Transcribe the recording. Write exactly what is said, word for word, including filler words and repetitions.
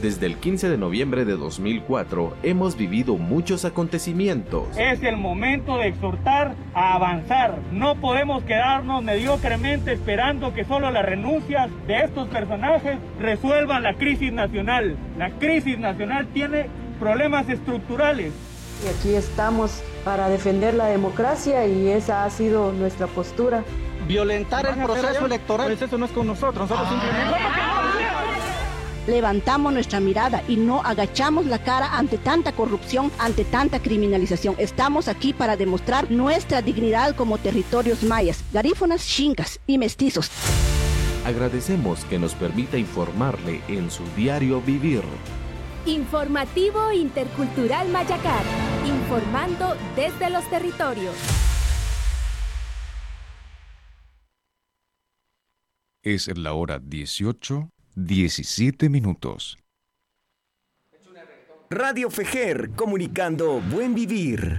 Desde el quince de noviembre de dos mil cuatro hemos vivido muchos acontecimientos. Es el momento de exhortar a avanzar. No podemos quedarnos mediocremente esperando que solo las renuncias de estos personajes resuelvan la crisis nacional. La crisis nacional tiene problemas estructurales. Y aquí estamos para defender la democracia y esa ha sido nuestra postura. Violentar el proceso electoral. Pues eso no es con nosotros, nosotros simplemente... Levantamos nuestra mirada y no agachamos la cara ante tanta corrupción, ante tanta criminalización. Estamos aquí para demostrar nuestra dignidad como territorios mayas, garífunas, xincas y mestizos. Agradecemos que nos permita informarle en su diario vivir. Informativo Intercultural Mayacar, informando desde los territorios. Es la hora dieciocho, diecisiete minutos. Radio Fejer, comunicando buen vivir.